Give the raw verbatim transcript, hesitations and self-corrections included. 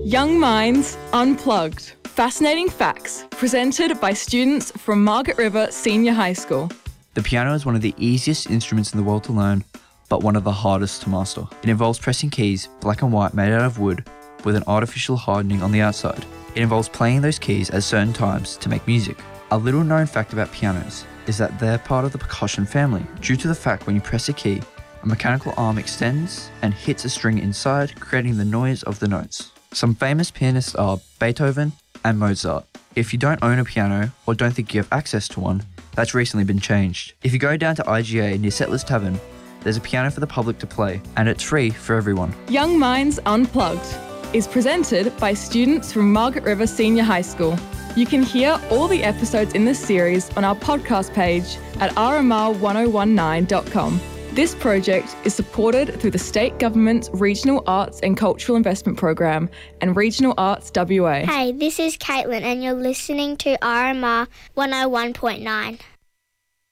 Young Minds Unplugged. Fascinating facts presented by students from Margaret River Senior High School. The piano is one of the easiest instruments in the world to learn, but one of the hardest to master. It involves pressing keys, black and white, made out of wood, with an artificial hardening on the outside. It involves playing those keys at certain times to make music. A little known fact about pianos is that they're part of the percussion family, due to the fact when you press a key, a mechanical arm extends and hits a string inside, creating the noise of the notes. Some famous pianists are Beethoven and Mozart. If you don't own a piano or don't think you have access to one, that's recently been changed. If you go down to I G A near Settlers Tavern, there's a piano for the public to play, and it's free for everyone. Young Minds Unplugged is presented by students from Margaret River Senior High School. You can hear all the episodes in this series on our podcast page at r m r one oh one nine dot com. This project is supported through the State Government's Regional Arts and Cultural Investment Program and Regional Arts W A. Hey, this is Caitlin and you're listening to R M R one oh one point nine.